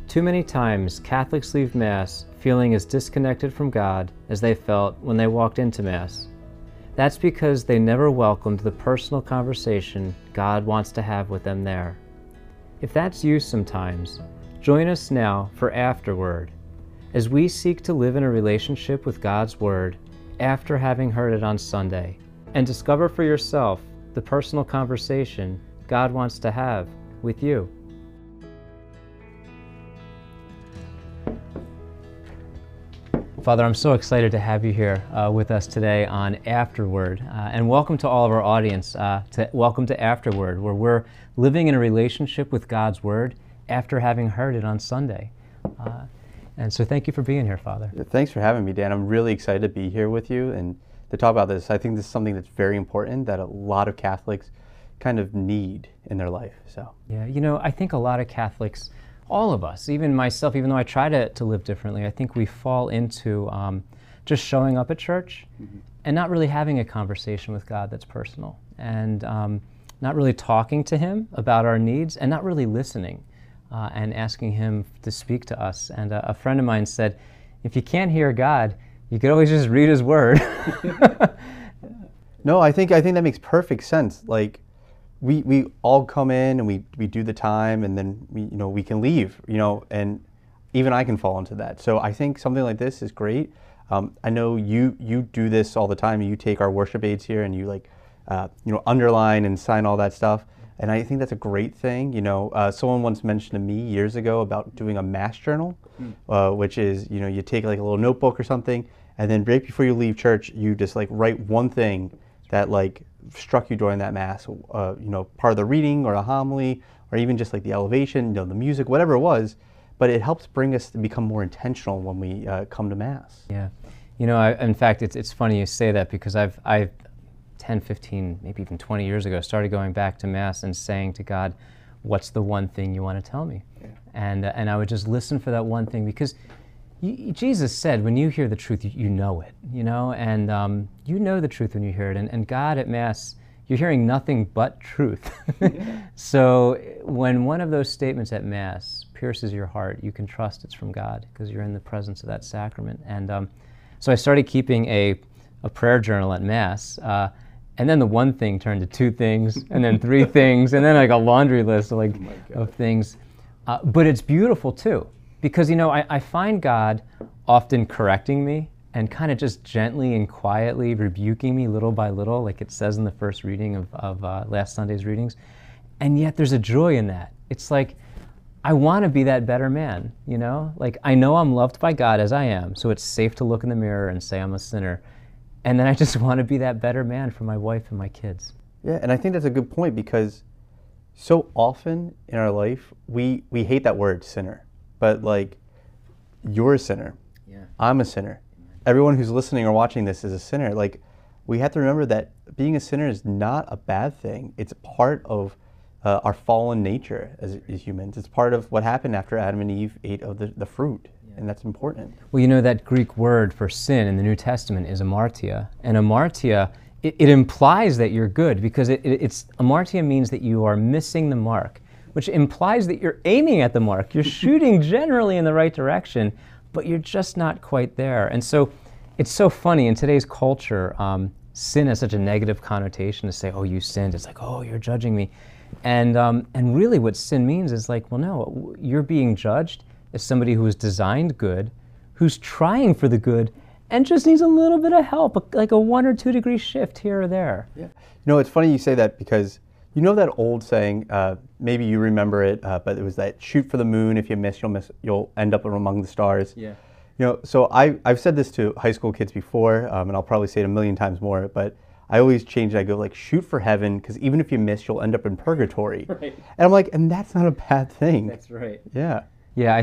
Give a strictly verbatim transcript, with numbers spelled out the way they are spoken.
Too many times, Catholics leave Mass feeling as disconnected from God as they felt when they walked into Mass. That's because they never welcomed the personal conversation God wants to have with them there. If that's you sometimes, join us now for Afterword, as we seek to live in a relationship with God's Word after having heard it on Sunday, and discover for yourself the personal conversation God wants to have with you. Father, I'm so excited to have you here uh, with us today on Afterword. Uh, and welcome to all of our audience. Uh, to, welcome to Afterword, where we're living in a relationship with God's Word after having heard it on Sunday. Uh, and so thank you for being here, Father. Thanks for having me, Dan. I'm really excited to be here with you and to talk about this. I think this is something that's very important that a lot of Catholics kind of need in their life. So yeah, you know, I think a lot of Catholics, all of us, even myself, even though I try to, to live differently, I think we fall into um, just showing up at church mm-hmm. and not really having a conversation with God that's personal, and um, not really talking to Him about our needs, and not really listening uh, and asking Him to speak to us. And uh, a friend of mine said, if you can't hear God, you could always just read His Word. No, I think I think that makes perfect sense. Like, We we all come in and we, we do the time, and then we you know we can leave, you know, and even I can fall into that. So I think something like this is great. Um, I know you you do this all the time. You take our worship aids here and you like uh, you know underline and sign all that stuff, and I think that's a great thing. You know, uh, someone once mentioned to me years ago about doing a Mass journal, mm. uh, which is you know you take like a little notebook or something, and then right before you leave church, you just like write one thing that like struck you during that Mass, uh, you know, part of the reading or a homily, or even just like the elevation, you know, the music, whatever it was, but it helps bring us to become more intentional when we uh, come to Mass. Yeah, you know, I, in fact, it's it's funny you say that, because I've, I've ten, fifteen, maybe even twenty years ago, started going back to Mass and saying to God, what's the one thing you want to tell me? Yeah. And, uh, and I would just listen for that one thing, because You, Jesus said, when you hear the truth, you, you know it, you know, and um, you know the truth when you hear it. And, and God at Mass, you're hearing nothing but truth. Yeah. So when one of those statements at Mass pierces your heart, you can trust it's from God, because you're in the presence of that sacrament. And um, so I started keeping a, a prayer journal at Mass, uh, and then the one thing turned to two things, and then three things, and then like a laundry list of, like, oh of things. Uh, but it's beautiful too. Because, you know, I, I find God often correcting me and kind of just gently and quietly rebuking me little by little, like it says in the first reading of, of uh, last Sunday's readings. And yet there's a joy in that. It's like, I want to be that better man, you know? Like, I know I'm loved by God as I am, so it's safe to look in the mirror and say I'm a sinner. And then I just want to be that better man for my wife and my kids. Yeah, and I think that's a good point, because so often in our life, we, we hate that word, sinner. But like, you're a sinner. Yeah. I'm a sinner. Everyone who's listening or watching this is a sinner. Like, we have to remember that being a sinner is not a bad thing. It's part of uh, our fallen nature as, as humans. It's part of what happened after Adam and Eve ate of the, the fruit, yeah. And that's important. Well, you know, that Greek word for sin in the New Testament is amartia. And amartia, it, it implies that you're good, because it, it, it's amartia means that you are missing the mark, which implies that you're aiming at the mark. You're shooting generally in the right direction, but you're just not quite there. And so it's so funny, in today's culture, um, sin has such a negative connotation to say, oh, you sinned. It's like, oh, you're judging me. And, um, and really what sin means is like, well, no, you're being judged as somebody who is designed good, who's trying for the good, and just needs a little bit of help, like a one or two degree shift here or there. Yeah. You know, it's funny you say that, because you know that old saying, uh, maybe you remember it, uh, but it was that shoot for the moon. If you miss, you'll miss. You'll end up among the stars. Yeah. You know, so I, I've said this to high school kids before, um, and I'll probably say it a million times more, but I always change it. I go like, shoot for heaven, because even if you miss, you'll end up in purgatory. Right. And I'm like, and that's not a bad thing. That's right. Yeah. Yeah.